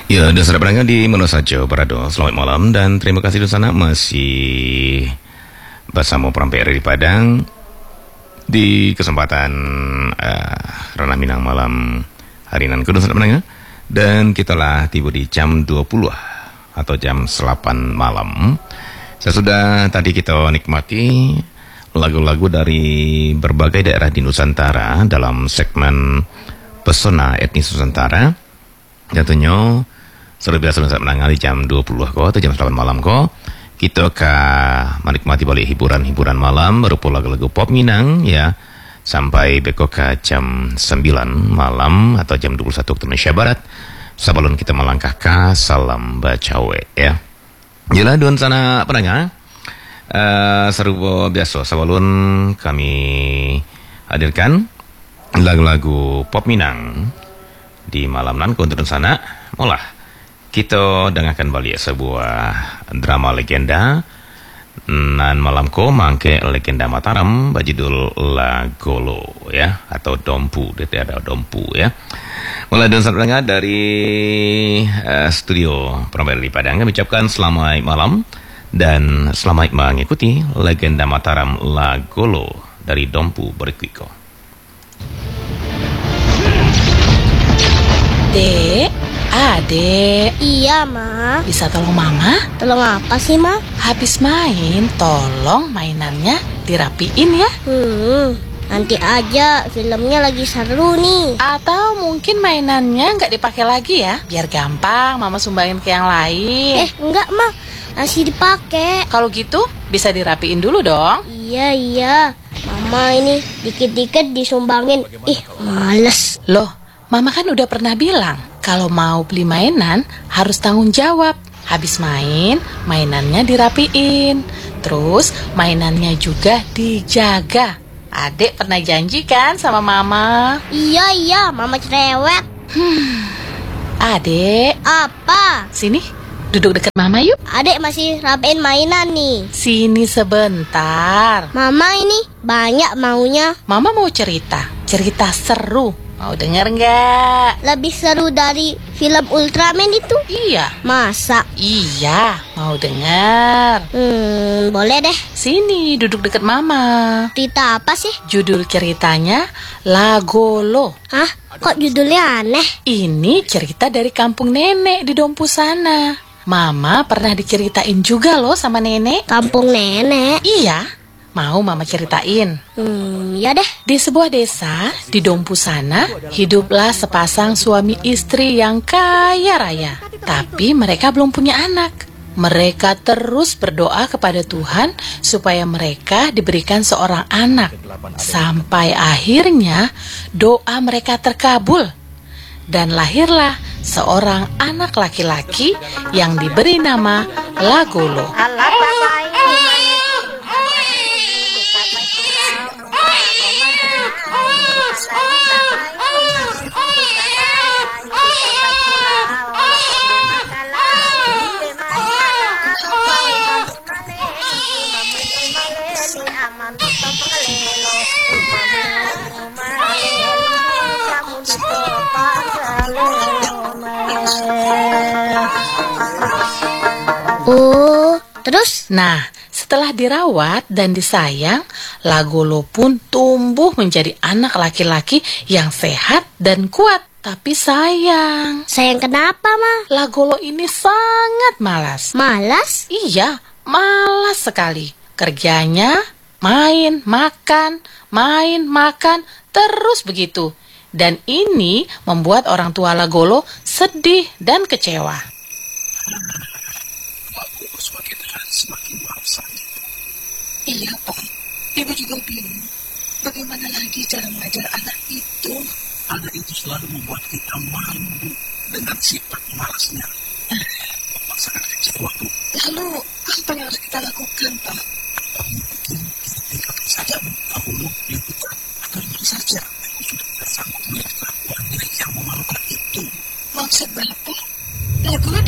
Ya, dan saudara pendengar di mana saja berada, selamat malam dan terima kasih di sana masih bersama Perampai di Padang di kesempatan Ranah Minang malam hari nan kedua saudara pendengar, dan kita lah tiba di jam 20 atau jam 8 malam. Sesudah tadi kita nikmati lagu-lagu dari berbagai daerah di Nusantara dalam segmen Pesona Etnis Nusantara. Tentunya sudah biasa menangani jam 20 atau jam 8 malam kita akan menikmati balik hiburan-hiburan malam berupa lagu-lagu pop Minang ya, sampai ke jam 9 malam atau jam 21 waktu Indonesia Barat sebelum kita melangkah ke Salam Bacawe ya. Jelah duan sana pendengar, serupa biasa sebelum kami hadirkan lagu-lagu pop Minang di malam nan untuk sana malah kita dengarkan balik sebuah drama legenda nan malam mangke legenda Mataram berjudul Lagolo ya, atau Dompu, ada Dompu ya. Mulai dan saat dengar dari studio Perampai di Padang kami ucapkan selamat malam dan selamat mengikuti legenda Mataram Lagolo dari Dompu berikut. Dek, Adek. Iya, Ma. Bisa tolong Mama? Tolong apa sih, Ma? Habis main, tolong mainannya dirapiin ya. Nanti aja, filmnya lagi seru nih. Atau mungkin mainannya nggak dipakai lagi ya, biar gampang Mama sumbangin ke yang lain. Enggak, Ma. Masih dipakai. Kalau gitu, bisa dirapiin dulu dong. Iya. Mama ini dikit-dikit disumbangin. Males. Loh, Mama kan udah pernah bilang, kalau mau beli mainan harus tanggung jawab. Habis main, mainannya dirapiin. Terus mainannya juga dijaga. Adek pernah janji kan sama Mama? Iya, Mama cerewet. Adek. Apa? Sini, duduk dekat Mama yuk. Adek masih rapiin mainan nih. Sini sebentar. Mama ini banyak maunya. Mama mau cerita seru. Mau denger nggak? Lebih seru dari film Ultraman itu? Iya. Masa? Iya, mau denger. Boleh deh. Sini, duduk dekat Mama. Cerita apa sih? Judul ceritanya Lagolo. Hah? Kok judulnya aneh? Ini cerita dari kampung nenek di Dompu sana. Mama pernah diceritain juga loh sama nenek. Kampung nenek? Iya. Mau Mama ceritain? Ya deh. Di sebuah desa di Dompu sana, hiduplah sepasang suami istri yang kaya raya. Tapi mereka belum punya anak. Mereka terus berdoa kepada Tuhan supaya mereka diberikan seorang anak. Sampai akhirnya doa mereka terkabul. Dan lahirlah seorang anak laki-laki yang diberi nama Lagolo. Oh, terus? Nah, setelah dirawat dan disayang, Lagolo pun tumbuh menjadi anak laki-laki yang sehat dan kuat. Tapi sayang. Sayang kenapa, Ma? Lagolo ini sangat malas. Malas? Iya, malas sekali. Kerjanya main, makan, terus begitu. Dan ini membuat orang tua Lagolo sedih dan kecewa. Semakin hari semakin malas saja. Iya, Pak. Ibu juga bingung. Bagaimana lagi cara mengajar anak itu? Anak itu selalu membuat kita malu dengan sifat malasnya. Bapak sangat kecil waktu. Lalu, apa yang harus kita lakukan, Pak? Mungkin kita tinggalkan saja dahulu liputan. Atau dimana saja. Aku sudah tidak sanggup melihat kelakuannya yang memalukan itu. Maksud Bapak? Lagolo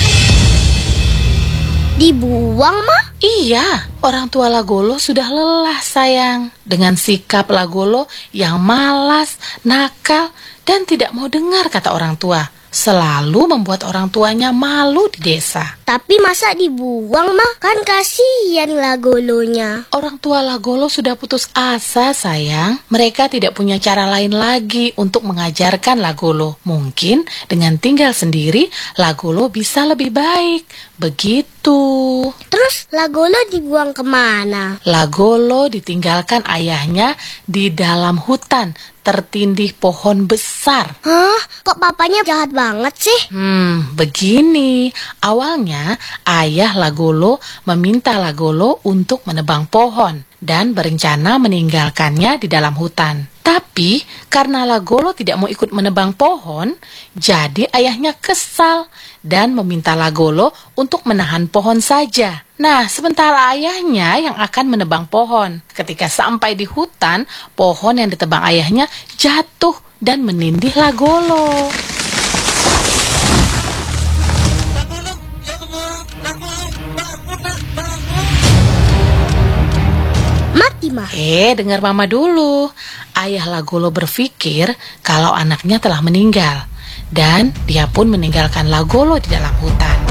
Dibuang, Ma? Iya, orang tua Lagolo sudah lelah sayang dengan sikap Lagolo yang malas, nakal, dan tidak mau dengar kata orang tua. selalu membuat orang tuanya malu di desa. Tapi masa dibuang mah? Kan kasihan Lagolonya. Orang tua Lagolo sudah putus asa, sayang. Mereka tidak punya cara lain lagi untuk mengajarkan Lagolo. Mungkin dengan tinggal sendiri, Lagolo bisa lebih baik. Begitu. Terus Lagolo dibuang kemana? Lagolo ditinggalkan ayahnya di dalam hutan, tertindih pohon besar. Hah? Kok papanya jahat banget sih? Begini. Awalnya, ayah Lagolo meminta Lagolo untuk menebang pohon dan berencana meninggalkannya di dalam hutan. Tapi, karena Lagolo tidak mau ikut menebang pohon, jadi ayahnya kesal dan meminta Lagolo untuk menahan pohon saja. Nah, sementara ayahnya yang akan menebang pohon. Ketika sampai di hutan, pohon yang ditebang ayahnya jatuh dan menindih Lagolo. Mati mah. Dengar mama dulu. Ayah Lagolo berpikir kalau anaknya telah meninggal. Dan dia pun meninggalkan Lagolo di dalam hutan.